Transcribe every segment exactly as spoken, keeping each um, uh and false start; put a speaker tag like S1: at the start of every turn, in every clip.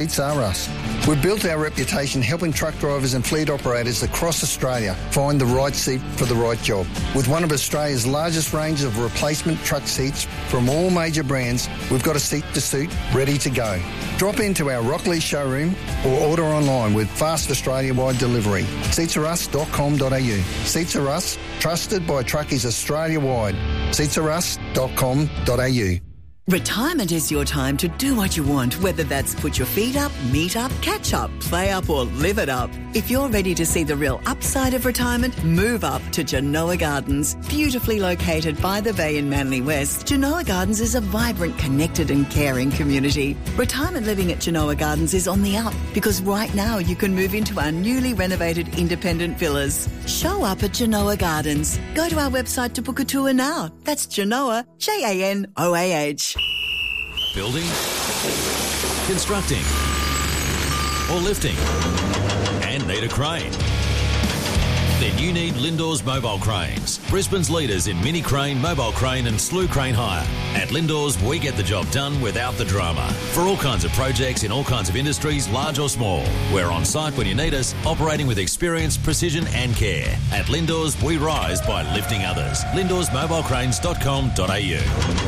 S1: Seats Are Us. We've built our reputation helping truck drivers and fleet operators across Australia find the right seat for the right job. With one of Australia's largest range of replacement truck seats from all major brands, we've got a seat to suit ready to go. Drop into our Rockley showroom or order online with fast Australia-wide delivery. seats are us dot com dot a u. Seats Are Us, trusted by truckies Australia-wide. seats are us dot com dot a u.
S2: Retirement is your time to do what you want, whether that's put your feet up, meet up, catch up, play up or live it up. If you're ready to see the real upside of retirement, move up to Genoa Gardens. Beautifully located by the bay in Manly West, Genoa Gardens is a vibrant, connected and caring community. Retirement living at Genoa Gardens is on the up because right now you can move into our newly renovated independent villas. Show up at Genoa Gardens. Go to our website to book a tour now. That's Genoa, J A N O A H.
S3: Building, constructing, or lifting, and need a crane? Then you need Lindor's Mobile Cranes, Brisbane's leaders in mini crane, mobile crane and slew crane hire. At Lindor's, we get the job done without the drama. For all kinds of projects in all kinds of industries, large or small. We're on site when you need us, operating with experience, precision and care. At Lindor's, we rise by lifting others. lindors mobile cranes dot com dot a u.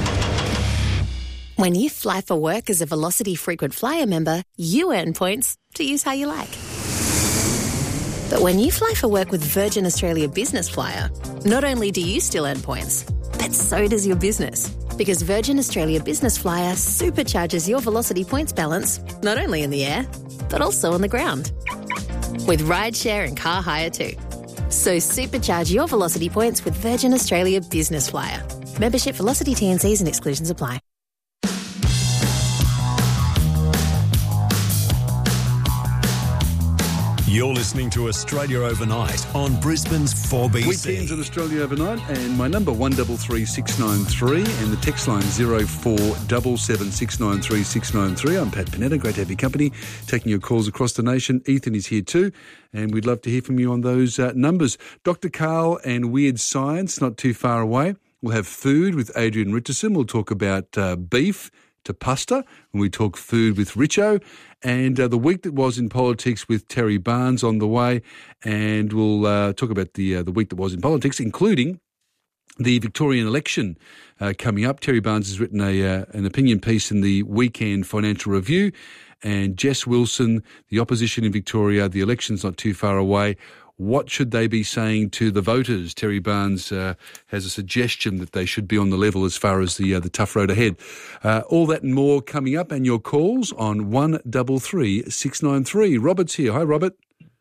S4: When you fly for work as a Velocity Frequent Flyer member, you earn points to use how you like. But when you fly for work with Virgin Australia Business Flyer, not only do you still earn points, but so does your business. Because Virgin Australia Business Flyer supercharges your Velocity points balance, not only in the air, but also on the ground. With rideshare and car hire too. So supercharge your Velocity points with Virgin Australia Business Flyer. Membership, Velocity T and Cs and exclusions apply.
S3: You're listening to Australia Overnight on Brisbane's four B C.
S5: Weekends at Australia Overnight, and my number one three three six nine three and the text line zero four seven seven six nine three six nine three. I'm Pat Panetta, great to have your company, taking your calls across the nation. Ethan is here too, and we'd love to hear from you on those uh, numbers. Doctor Karl and Weird Science, not too far away. We'll have food with Adrian Richardson. We'll talk about uh, beef to pasta when we talk food with Richo, and uh, the week that was in politics with Terry Barnes on the way, and we'll uh, talk about the uh, the week that was in politics, including the Victorian election uh, coming up. Terry Barnes has written a uh, an opinion piece in the Weekend Financial Review, and Jess Wilson, the opposition in Victoria, the election's not too far away. What should they be saying to the voters? Terry Barnes uh, has a suggestion that they should be on the level as far as the uh, the tough road ahead. Uh, all that and more coming up, and your calls on one three three six nine three. Robert's here. Hi, Robert.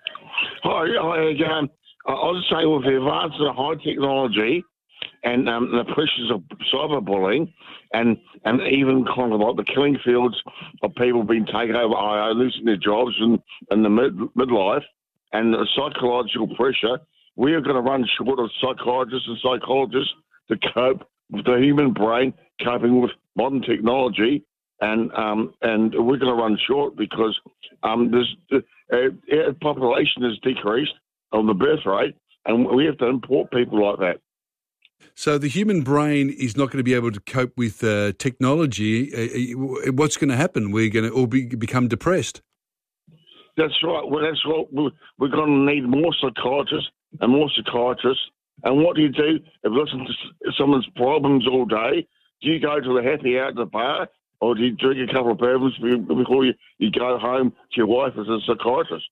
S6: Hi, hi again. I was saying with the advance of high technology and um, the pressures of cyberbullying and, and even kind of like the killing fields of people being taken over, I O, losing their jobs in, in the mid, midlife, and the psychological pressure, we are going to run short of psychiatrists and psychologists to cope with the human brain coping with modern technology, and um, and we're going to run short because um, this uh, population has decreased on the birth rate, and we have to import people like that.
S5: So the human brain is not going to be able to cope with uh, technology. Uh, what's going to happen? We're going to all be, become depressed.
S6: That's right. Well, that's what we're, we're going to need more psychiatrists and more psychiatrists. And what do you do if you listen to someone's problems all day? Do you go to the happy hour at the bar, or do you drink a couple of bourbons before you, you go home to your wife as a psychiatrist?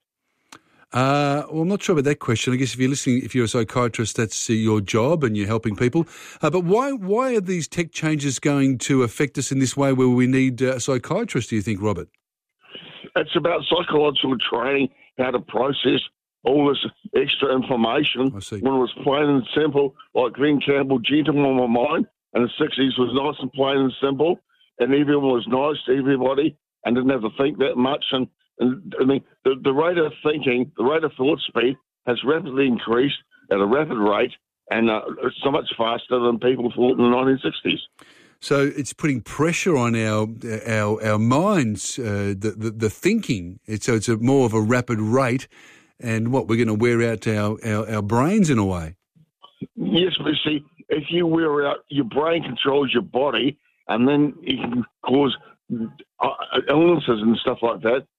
S5: Uh, well, I'm not sure about that question. I guess if you're listening, if you're a psychiatrist, that's uh, your job and you're helping people. Uh, but why why are these tech changes going to affect us in this way where we need uh, a psychiatrist, do you think, Robert?
S6: It's about psychological training, how to process all this extra information.
S5: I see.
S6: When it was plain and simple, like Glenn Campbell, Gentleman on My Mind, in the sixties was nice and plain and simple, and everyone was nice to everybody and didn't have to think that much. And, and I mean, the, the rate of thinking, the rate of thought speed has rapidly increased at a rapid rate, and uh, so much faster than people thought in the nineteen sixties.
S5: So it's putting pressure on our our our minds, uh, the, the the thinking. It's, so it's a more of a rapid rate, and what, we're going to wear out our, our, our brains in a way.
S6: Yes, but see, if you wear out, your brain controls your body, and then you can cause uh, illnesses and stuff like that.